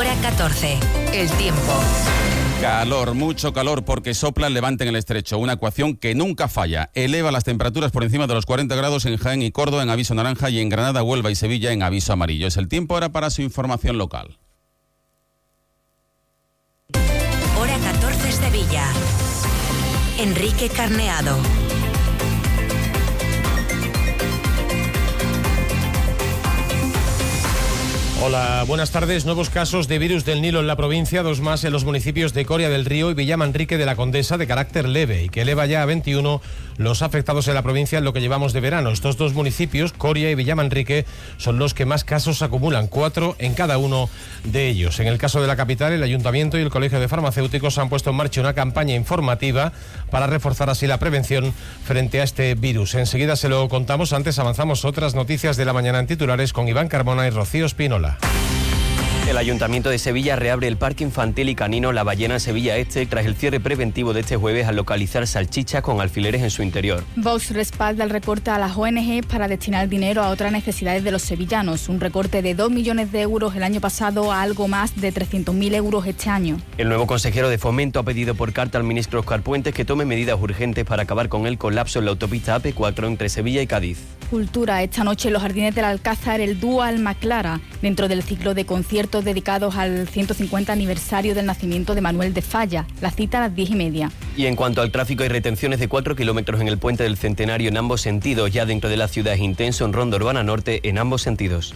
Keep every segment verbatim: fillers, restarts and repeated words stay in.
Hora catorce. El tiempo. Calor, mucho calor porque sopla el levante en el estrecho, una ecuación que nunca falla. Eleva las temperaturas por encima de los cuarenta grados en Jaén y Córdoba en aviso naranja y en Granada, Huelva y Sevilla en aviso amarillo. Es el tiempo ahora para su información local. Hora catorce Sevilla. Enrique Carneado. Hola, buenas tardes. Nuevos casos de virus del Nilo en la provincia, dos más en los municipios de Coria del Río y Villamanrique de la Condesa, de carácter leve, y que eleva ya a veintiuno los afectados en la provincia en lo que llevamos de verano. Estos dos municipios, Coria y Villamanrique, son los que más casos acumulan, cuatro en cada uno de ellos. En el caso de la capital, el Ayuntamiento y el Colegio de Farmacéuticos han puesto en marcha una campaña informativa para reforzar así la prevención frente a este virus. Enseguida se lo contamos, antes avanzamos otras noticias de la mañana en titulares con Iván Carmona y Rocío Espínola. El Ayuntamiento de Sevilla reabre el Parque Infantil y Canino La Ballena Sevilla Este tras el cierre preventivo de este jueves al localizar salchichas con alfileres en su interior. Vox respalda el recorte a las O N G para destinar dinero a otras necesidades de los sevillanos. Un recorte de dos millones de euros el año pasado a algo más de trescientos mil euros este año. El nuevo consejero de Fomento ha pedido por carta al ministro Óscar Puentes que tome medidas urgentes para acabar con el colapso en la autopista A P cuatro entre Sevilla y Cádiz. Cultura. Esta noche en los Jardines del Alcázar el dúo Alma Clara, dentro del ciclo de conciertos dedicados al ciento cincuenta aniversario del nacimiento de Manuel de Falla. La cita a las diez y media. Y en cuanto al tráfico, hay retenciones de cuatro kilómetros en el puente del Centenario en ambos sentidos. Ya dentro de la ciudad es intenso en Ronda Urbana Norte en ambos sentidos.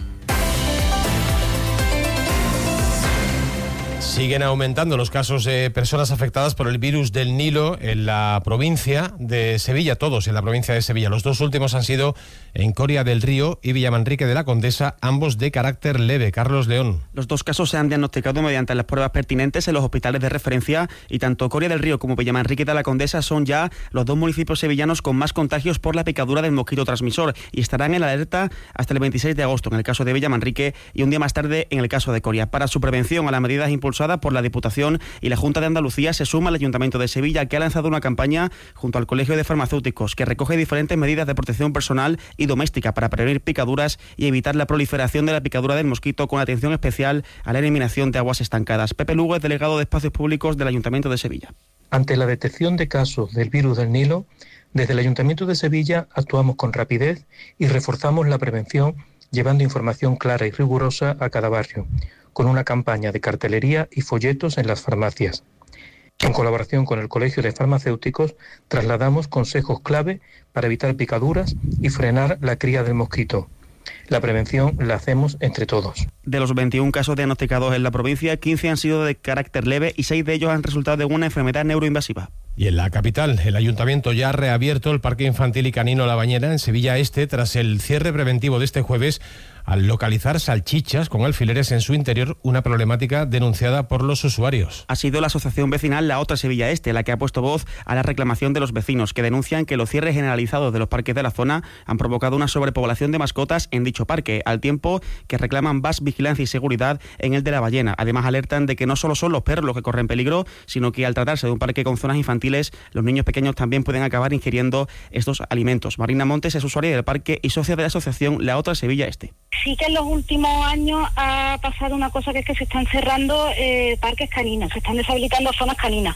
Siguen aumentando los casos de personas afectadas por el virus del Nilo en la provincia de Sevilla, todos en la provincia de Sevilla. Los dos últimos han sido en Coria del Río y Villamanrique de la Condesa, ambos de carácter leve. Carlos León. Los dos casos se han diagnosticado mediante las pruebas pertinentes en los hospitales de referencia y tanto Coria del Río como Villamanrique de la Condesa son ya los dos municipios sevillanos con más contagios por la picadura del mosquito transmisor y estarán en la alerta hasta el veintiséis de agosto en el caso de Villamanrique y un día más tarde en el caso de Coria. Para su prevención a las medidas impulsadas por la Diputación y la Junta de Andalucía se suma el Ayuntamiento de Sevilla, que ha lanzado una campaña junto al Colegio de Farmacéuticos que recoge diferentes medidas de protección personal y doméstica para prevenir picaduras y evitar la proliferación de la picadura del mosquito, con atención especial a la eliminación de aguas estancadas. Pepe Lugo es delegado de Espacios Públicos del Ayuntamiento de Sevilla. Ante la detección de casos del virus del Nilo, desde el Ayuntamiento de Sevilla actuamos con rapidez y reforzamos la prevención llevando información clara y rigurosa a cada barrio, con una campaña de cartelería y folletos en las farmacias. En colaboración con el Colegio de Farmacéuticos, trasladamos consejos clave para evitar picaduras y frenar la cría del mosquito. La prevención la hacemos entre todos. De los veintiún casos diagnosticados en la provincia, quince han sido de carácter leve y seis de ellos han resultado de una enfermedad neuroinvasiva. Y en la capital, el Ayuntamiento ya ha reabierto el Parque Infantil y Canino La Bañera en Sevilla Este tras el cierre preventivo de este jueves al localizar salchichas con alfileres en su interior, una problemática denunciada por los usuarios. Ha sido la asociación vecinal La Otra Sevilla Este la que ha puesto voz a la reclamación de los vecinos, que denuncian que los cierres generalizados de los parques de la zona han provocado una sobrepoblación de mascotas en dicho parque, al tiempo que reclaman más vigilancia y seguridad en el de La Ballena. Además, alertan de que no solo son los perros los que corren peligro, sino que al tratarse de un parque con zonas infantiles, los niños pequeños también pueden acabar ingiriendo estos alimentos. Marina Montes es usuaria del parque y socia de la asociación La Otra Sevilla Este. Sí que en los últimos años ha pasado una cosa, que es que se están cerrando eh, parques caninos, se están deshabilitando zonas caninas.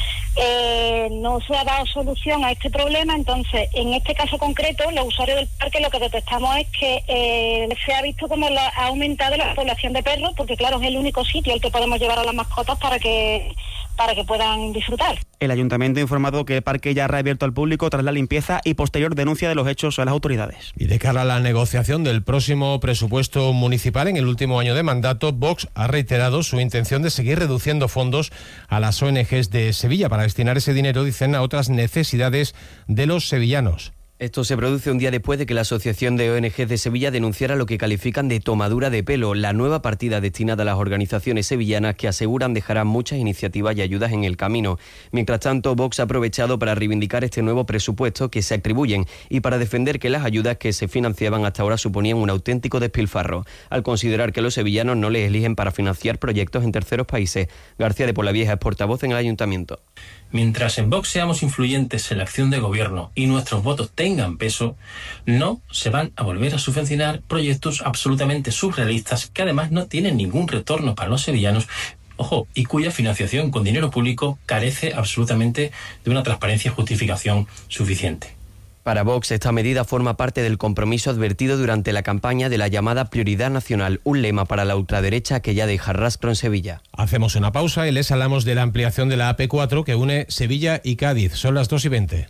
Eh, no se ha dado solución a este problema, entonces en este caso concreto los usuarios del parque lo que detectamos es que eh, se ha visto como la, ha aumentado la población de perros, porque claro, es el único sitio al que podemos llevar a las mascotas para que para que puedan disfrutar. El Ayuntamiento ha informado que el parque ya ha reabierto al público tras la limpieza y posterior denuncia de los hechos a las autoridades. Y de cara a la negociación del próximo presupuesto municipal en el último año de mandato, Vox ha reiterado su intención de seguir reduciendo fondos a las O N Ges de Sevilla para destinar ese dinero, dicen, a otras necesidades de los sevillanos. Esto se produce un día después de que la Asociación de O N Ges de Sevilla denunciara lo que califican de tomadura de pelo, la nueva partida destinada a las organizaciones sevillanas que aseguran dejarán muchas iniciativas y ayudas en el camino. Mientras tanto, Vox ha aprovechado para reivindicar este nuevo presupuesto que se atribuyen y para defender que las ayudas que se financiaban hasta ahora suponían un auténtico despilfarro, al considerar que los sevillanos no les eligen para financiar proyectos en terceros países. García de Polavieja es portavoz en el Ayuntamiento. Mientras en Vox seamos influyentes en la acción de gobierno y nuestros votos tengan peso, no se van a volver a subvencionar proyectos absolutamente surrealistas que además no tienen ningún retorno para los sevillanos, ojo, y cuya financiación con dinero público carece absolutamente de una transparencia y justificación suficiente. Para Vox, esta medida forma parte del compromiso advertido durante la campaña de la llamada Prioridad Nacional, un lema para la ultraderecha que ya deja rastro en Sevilla. Hacemos una pausa y les hablamos de la ampliación de la A P cuatro que une Sevilla y Cádiz. Son las dos y veinte.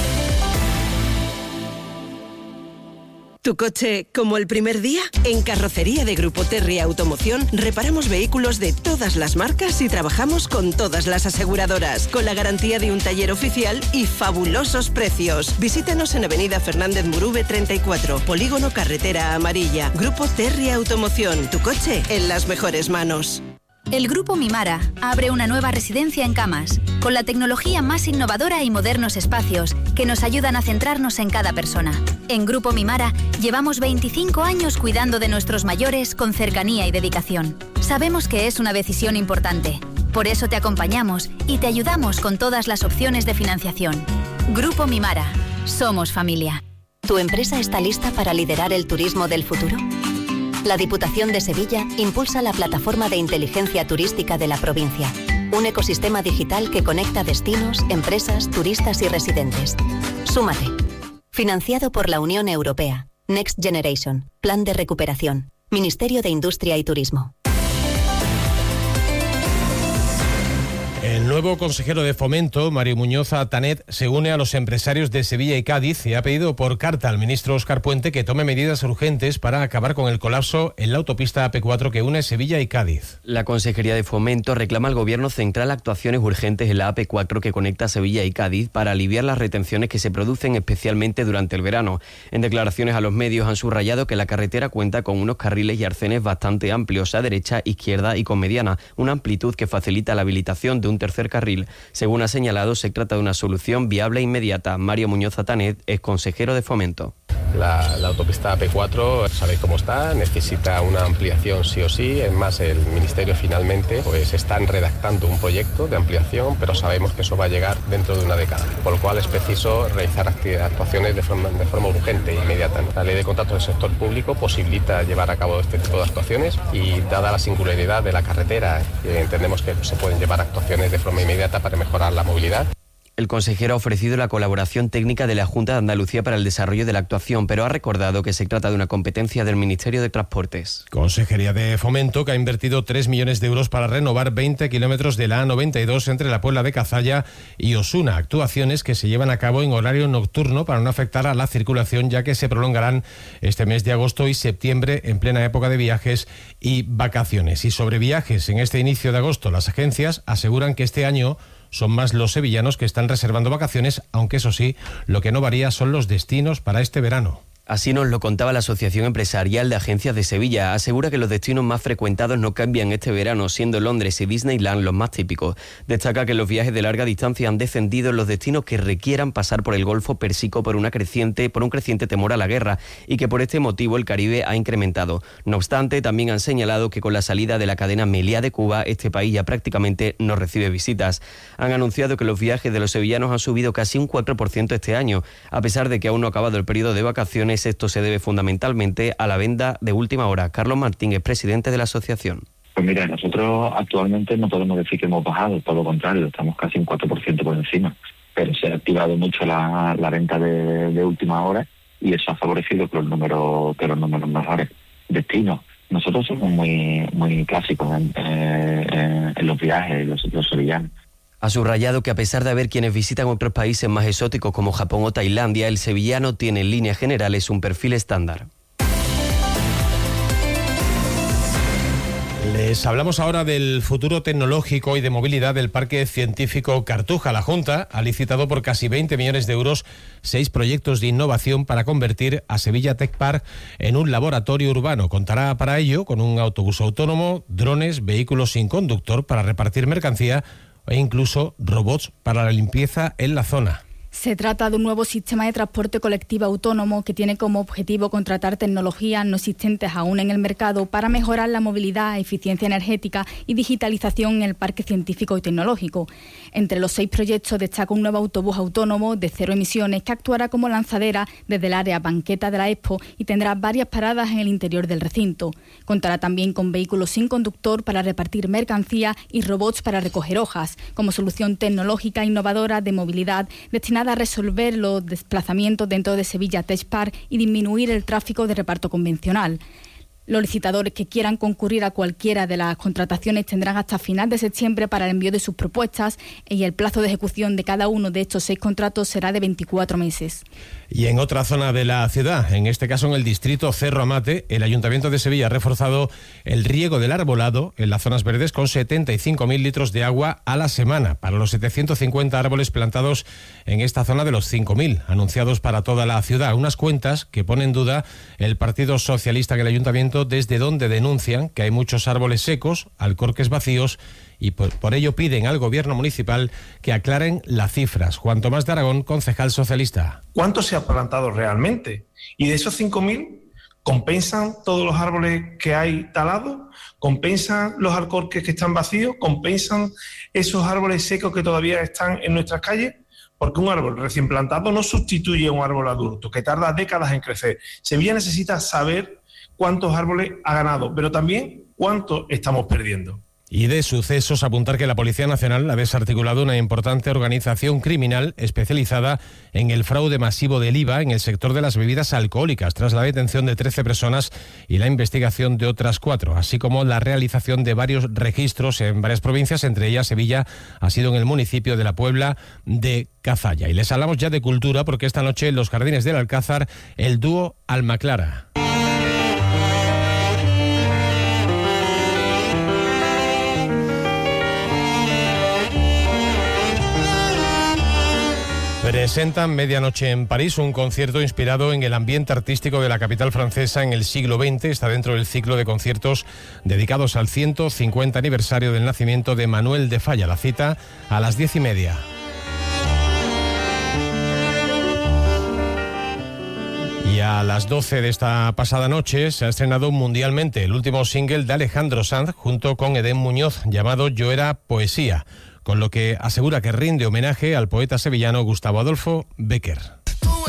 ¿Tu coche como el primer día? En Carrocería de Grupo Terry Automoción reparamos vehículos de todas las marcas y trabajamos con todas las aseguradoras, con la garantía de un taller oficial y fabulosos precios. Visítanos en Avenida Fernández Murube treinta y cuatro, Polígono Carretera Amarilla. Grupo Terry Automoción, tu coche en las mejores manos. El Grupo Mimara abre una nueva residencia en Camas, con la tecnología más innovadora y modernos espacios que nos ayudan a centrarnos en cada persona. En Grupo Mimara llevamos veinticinco años cuidando de nuestros mayores con cercanía y dedicación. Sabemos que es una decisión importante, por eso te acompañamos y te ayudamos con todas las opciones de financiación. Grupo Mimara, somos familia. ¿Tu empresa está lista para liderar el turismo del futuro? La Diputación de Sevilla impulsa la plataforma de inteligencia turística de la provincia, un ecosistema digital que conecta destinos, empresas, turistas y residentes. Súmate. Financiado por la Unión Europea. Next Generation. Plan de recuperación. Ministerio de Industria y Turismo. El nuevo consejero de Fomento, Mario Muñoz Tanet, se une a los empresarios de Sevilla y Cádiz y ha pedido por carta al ministro Óscar Puente que tome medidas urgentes para acabar con el colapso en la autopista A P cuatro que une Sevilla y Cádiz. La Consejería de Fomento reclama al Gobierno central actuaciones urgentes en la A P cuatro que conecta Sevilla y Cádiz para aliviar las retenciones que se producen especialmente durante el verano. En declaraciones a los medios han subrayado que la carretera cuenta con unos carriles y arcenes bastante amplios a derecha, izquierda y con mediana, una amplitud que facilita la habilitación de un tercer carril. Según ha señalado, se trata de una solución viable e inmediata. Mario Muñoz Tanet es consejero de Fomento. La, la autopista A P cuatro, sabéis cómo está, necesita una ampliación sí o sí. Es más, el Ministerio finalmente pues están redactando un proyecto de ampliación, pero sabemos que eso va a llegar dentro de una década, por lo cual es preciso realizar actuaciones de forma, de forma urgente e inmediata. La Ley de Contratos del Sector Público posibilita llevar a cabo este tipo de actuaciones y, dada la singularidad de la carretera, eh, entendemos que se pueden llevar actuaciones de forma inmediata para mejorar la movilidad. El consejero ha ofrecido la colaboración técnica de la Junta de Andalucía para el desarrollo de la actuación, pero ha recordado que se trata de una competencia del Ministerio de Transportes. Consejería de Fomento, que ha invertido tres millones de euros para renovar veinte kilómetros de la A noventa y dos entre la Puebla de Cazalla y Osuna. Actuaciones que se llevan a cabo en horario nocturno para no afectar a la circulación, ya que se prolongarán este mes de agosto y septiembre en plena época de viajes y vacaciones. Y sobre viajes, en este inicio de agosto, las agencias aseguran que este año son más los sevillanos que están reservando vacaciones, aunque eso sí, lo que no varía son los destinos para este verano. Así nos lo contaba la Asociación Empresarial de Agencias de Sevilla. Asegura que los destinos más frecuentados no cambian este verano, siendo Londres y Disneyland los más típicos. Destaca que los viajes de larga distancia han descendido en los destinos que requieran pasar por el Golfo Pérsico por una creciente, por un creciente temor a la guerra y que por este motivo el Caribe ha incrementado. No obstante, también han señalado que con la salida de la cadena Meliá de Cuba, este país ya prácticamente no recibe visitas. Han anunciado que los viajes de los sevillanos han subido casi un cuatro por ciento este año, a pesar de que aún no ha acabado el periodo de vacaciones. Esto se debe fundamentalmente a la venta de última hora. Carlos Martín es presidente de la asociación. Pues mira, nosotros actualmente no podemos decir que hemos bajado, todo lo contrario, estamos casi un cuatro por ciento por encima, pero se ha activado mucho la, la venta de, de última hora y eso ha favorecido que los números, que los números mejores. Destinos. Nosotros somos muy muy clásicos en, eh, en los viajes, los, los sevillanos. Ha subrayado que a pesar de haber quienes visitan otros países más exóticos como Japón o Tailandia, el sevillano tiene en líneas generales un perfil estándar. Les hablamos ahora del futuro tecnológico y de movilidad del Parque Científico Cartuja. La Junta ha licitado por casi veinte millones de euros seis proyectos de innovación para convertir a Sevilla Tech Park en un laboratorio urbano. Contará para ello con un autobús autónomo, drones, vehículos sin conductor para repartir mercancía e incluso robots para la limpieza en la zona. Se trata de un nuevo sistema de transporte colectivo autónomo que tiene como objetivo contratar tecnologías no existentes aún en el mercado para mejorar la movilidad, eficiencia energética y digitalización en el parque científico y tecnológico. Entre los seis proyectos destaca un nuevo autobús autónomo de cero emisiones que actuará como lanzadera desde el área banqueta de la Expo y tendrá varias paradas en el interior del recinto. Contará también con vehículos sin conductor para repartir mercancía y robots para recoger hojas, como solución tecnológica innovadora de movilidad destinada a resolver los desplazamientos dentro de Sevilla Tech Park y disminuir el tráfico de reparto convencional. Los licitadores que quieran concurrir a cualquiera de las contrataciones tendrán hasta final de septiembre para el envío de sus propuestas y el plazo de ejecución de cada uno de estos seis contratos será de veinticuatro meses. Y en otra zona de la ciudad, en este caso en el distrito Cerro Amate, el Ayuntamiento de Sevilla ha reforzado el riego del arbolado en las zonas verdes con setenta y cinco mil litros de agua a la semana para los setecientos cincuenta árboles plantados en esta zona de los cinco mil anunciados para toda la ciudad. Unas cuentas que pone en duda el Partido Socialista en el Ayuntamiento, desde donde denuncian que hay muchos árboles secos, alcorques vacíos, y por, por ello piden al gobierno municipal que aclaren las cifras. Juan Tomás de Aragón, concejal socialista. ¿Cuánto se ha plantado realmente? Y de esos cinco mil, ¿compensan todos los árboles que hay talados? ¿Compensan los alcorques que están vacíos? ¿Compensan esos árboles secos que todavía están en nuestras calles? Porque un árbol recién plantado no sustituye a un árbol adulto, que tarda décadas en crecer. Sevilla necesita saber cuántos árboles ha ganado, pero también cuántos estamos perdiendo. Y de sucesos, apuntar que la Policía Nacional ha desarticulado una importante organización criminal especializada en el fraude masivo del I V A en el sector de las bebidas alcohólicas, tras la detención de trece personas y la investigación de otras cuatro, así como la realización de varios registros en varias provincias, entre ellas Sevilla ha sido en el municipio de La Puebla de Cazalla. Y les hablamos ya de cultura, porque esta noche en los Jardines del Alcázar, el dúo Alma Clara. Presentan Medianoche en París, un concierto inspirado en el ambiente artístico de la capital francesa en el siglo veinte. Está dentro del ciclo de conciertos dedicados al ciento cincuenta aniversario del nacimiento de Manuel de Falla. La cita a las diez y media. Y a las doce de esta pasada noche se ha estrenado mundialmente el último single de Alejandro Sanz junto con Edén Muñoz, llamado Yo era poesía, con lo que asegura que rinde homenaje al poeta sevillano Gustavo Adolfo Bécquer.